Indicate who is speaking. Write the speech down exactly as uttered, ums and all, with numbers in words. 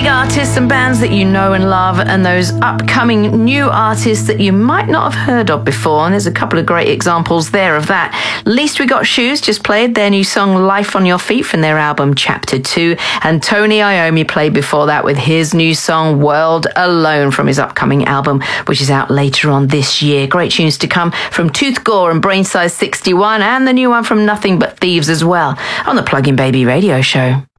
Speaker 1: big artists and bands that you know and love, and those upcoming new artists that you might not have heard of before. And there's a couple of great examples there of that. Least We Got Shoes just played their new song Life on Your Feet from their album Chapter two. And Tony Iommi played before that with his new song World Alone from his upcoming album, which is out later on this year. Great tunes to come from Tooth Gore and Brain Size sixty-one, and the new one from Nothing But Thieves as well on the Plug-in Baby Radio Show.